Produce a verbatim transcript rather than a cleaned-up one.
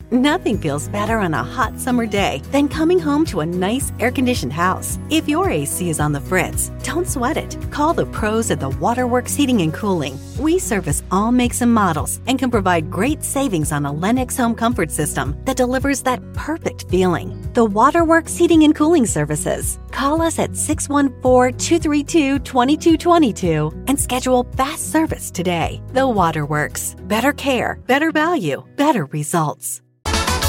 Nothing feels better on a hot summer day than coming home to a nice air-conditioned house. If your A C is on the fritz, don't sweat it. Call the pros at the Waterworks Heating and Cooling. We service all makes and models and can provide great savings on a Lennox home comfort system that delivers that perfect feeling. The Waterworks Heating and Cooling Services. Call us at six one four, two three two, two two two two and schedule fast service today. The Waterworks. Better care, better value, better results.